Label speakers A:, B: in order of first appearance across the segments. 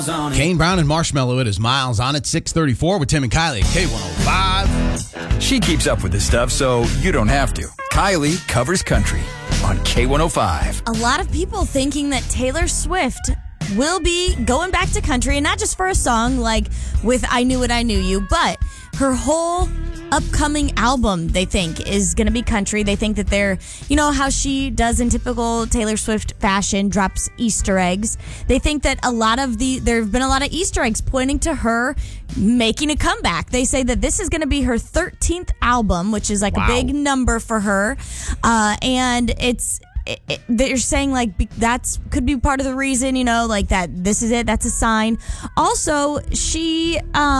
A: Miles on it.
B: Kane Brown and Marshmello, it is Miles on it. 6:34 with Tim and Kylie. K105.
C: She keeps up with this stuff, so you don't have to. Kylie covers country on K105.
D: A lot of people thinking that Taylor Swift will be going back to country, and not just for a song like with I Knew It, I Knew You, but her whole upcoming album, they think, is going to be country. They think that they're, you know, how she does in typical Taylor Swift fashion, drops Easter eggs. They think that there have been a lot of Easter eggs pointing to her making a comeback. They say that this is going to be her 13th album, which is like a big number for her. And they're saying like that's could be part of the reason, you know, like that this is it, that's a sign. Also, she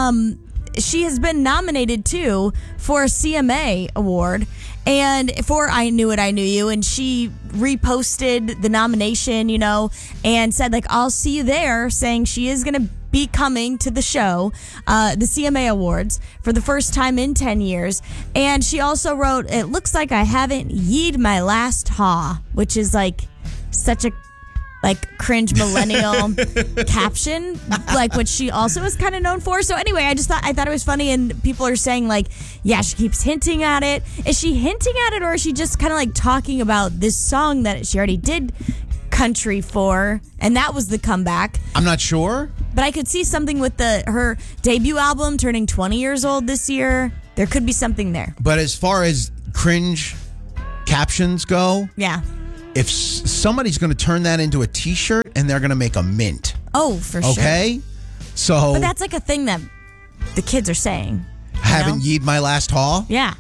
D: has been nominated too for a CMA award and for I Knew It, I Knew You, and she reposted the nomination, you know, and said like I'll see you there, saying she is going to be coming to the show, the CMA Awards, for the first time in 10 years. And she also wrote, "It looks like I haven't yeed my last haw," which is like such a cringe millennial caption, like what she also is kind of known for. So anyway, I thought it was funny, and people are saying like, yeah, she keeps hinting at it. Is she hinting at it, or is she just kind of like talking about this song that she already did country for, and that was the comeback?
B: I'm not sure.
D: But I could see something with her debut album turning 20 years old this year. There could be something there.
B: But as far as cringe captions go,
D: yeah,
B: if somebody's going to turn that into a T-shirt and they're going to make a mint.
D: Oh, for sure.
B: Okay? So.
D: But that's like a thing that the kids are saying.
B: Haven't yeed my last haw?
D: Yeah.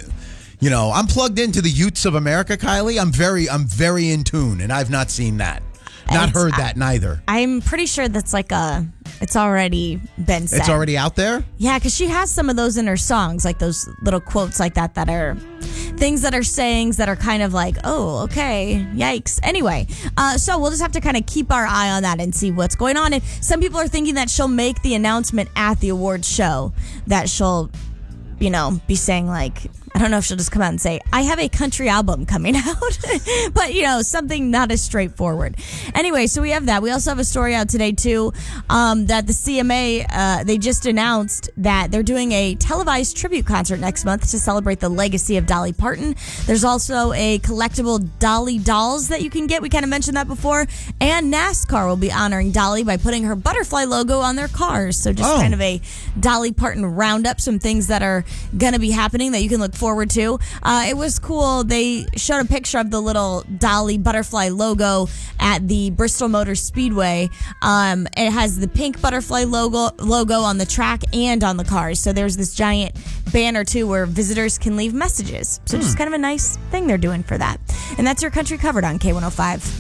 B: I'm plugged into the youths of America, Kylie. I'm very in tune, and I've not seen that. Not heard that neither.
D: I'm pretty sure that's like it's already been said.
B: It's already out there?
D: Yeah, because she has some of those in her songs, like those little quotes like that are things that are sayings that are kind of like, oh, okay, yikes. Anyway, so we'll just have to kind of keep our eye on that and see what's going on. And some people are thinking that she'll make the announcement at the awards show, that she'll, you know, be saying like, I don't know if she'll just come out and say, I have a country album coming out, but, you know, something not as straightforward. Anyway, so we have that. We also have a story out today, too, that the CMA, they just announced that they're doing a televised tribute concert next month to celebrate the legacy of Dolly Parton. There's also a collectible Dolly dolls that you can get. We kind of mentioned that before. And NASCAR will be honoring Dolly by putting her butterfly logo on their cars. So just kind of a Dolly Parton roundup, some things that are going to be happening that you can look forward to. It was cool. They showed a picture of the little Dolly butterfly logo at the Bristol Motor Speedway. It has the pink butterfly logo on the track and on the cars. So there's this giant banner too where visitors can leave messages. So just kind of a nice thing they're doing for that. And that's your country covered on K105.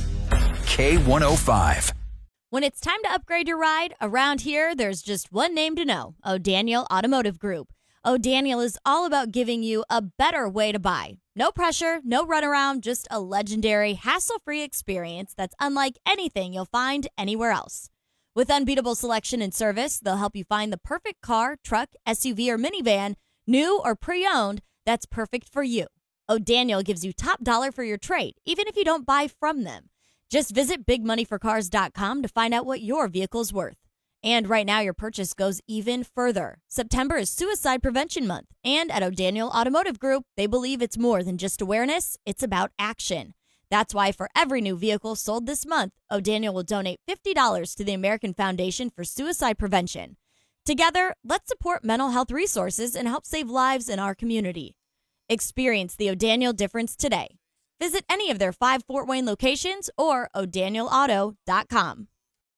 C: K105.
E: When it's time to upgrade your ride, around here, there's just one name to know: O'Daniel Automotive Group. O'Daniel is all about giving you a better way to buy. No pressure, no runaround, just a legendary, hassle-free experience that's unlike anything you'll find anywhere else. With unbeatable selection and service, they'll help you find the perfect car, truck, SUV, or minivan, new or pre-owned, that's perfect for you. O'Daniel gives you top dollar for your trade, even if you don't buy from them. Just visit bigmoneyforcars.com to find out what your vehicle's worth. And right now, your purchase goes even further. September is Suicide Prevention Month, and at O'Daniel Automotive Group, they believe it's more than just awareness, it's about action. That's why for every new vehicle sold this month, O'Daniel will donate $50 to the American Foundation for Suicide Prevention. Together, let's support mental health resources and help save lives in our community. Experience the O'Daniel difference today. Visit any of their 5 Fort Wayne locations or o'danielauto.com.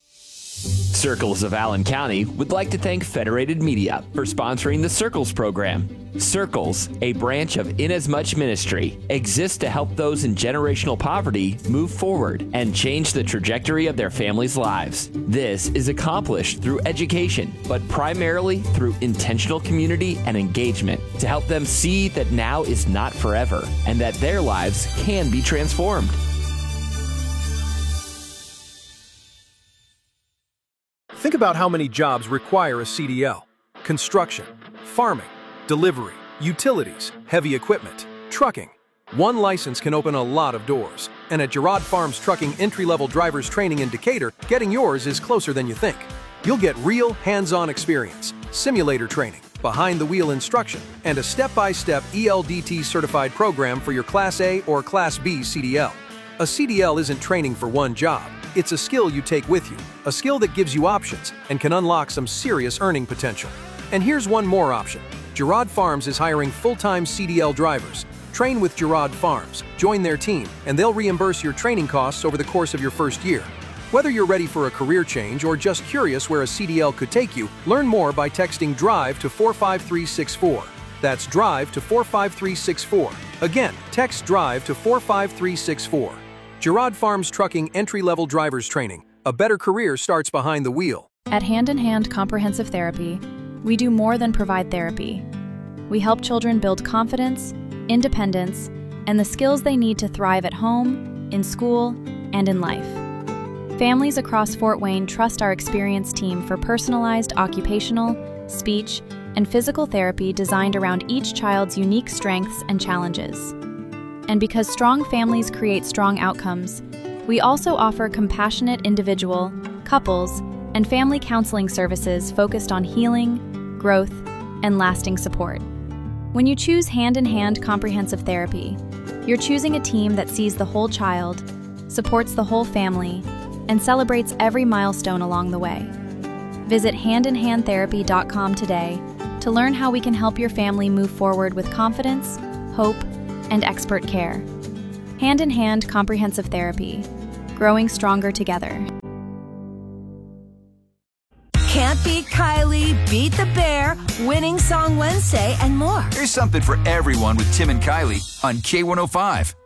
F: Circles of Allen County would like to thank Federated Media for sponsoring the Circles program. Circles, a branch of Inasmuch Ministry, exists to help those in generational poverty move forward and change the trajectory of their families' lives. This is accomplished through education, but primarily through intentional community and engagement to help them see that now is not forever and that their lives can be transformed.
G: Think about how many jobs require a CDL. Construction, farming, delivery, utilities, heavy equipment, trucking. One license can open a lot of doors. And at Girard Farms Trucking entry-level drivers training in Decatur, getting yours is closer than you think. You'll get real, hands-on experience, simulator training, behind-the-wheel instruction, and a step-by-step ELDT-certified program for your Class A or Class B CDL. A CDL isn't training for one job. It's a skill you take with you, a skill that gives you options and can unlock some serious earning potential. And here's one more option. Girard Farms is hiring full-time CDL drivers. Train with Girard Farms, join their team, and they'll reimburse your training costs over the course of your first year. Whether you're ready for a career change or just curious where a CDL could take you, learn more by texting DRIVE to 45364. That's DRIVE to 45364. Again, text DRIVE to 45364. Girard Farms Trucking Entry-Level Drivers Training. A better career starts behind the wheel.
A: At Hand in Hand Comprehensive Therapy, we do more than provide therapy. We help children build confidence, independence, and the skills they need to thrive at home, in school, and in life. Families across Fort Wayne trust our experienced team for personalized occupational, speech, and physical therapy designed around each child's unique strengths and challenges. And because strong families create strong outcomes, we also offer compassionate individual, couples, and family counseling services focused on healing, growth, and lasting support. When you choose Hand in Hand Comprehensive Therapy, you're choosing a team that sees the whole child, supports the whole family, and celebrates every milestone along the way. Visit handinhandtherapy.com today to learn how we can help your family move forward with confidence, hope, and expert care. Hand in Hand Comprehensive Therapy, growing stronger together.
H: Can't Beat Kylie, Beat the Bear, Winning Song Wednesday, and more.
C: There's something for everyone with Tim and Kylie on K105.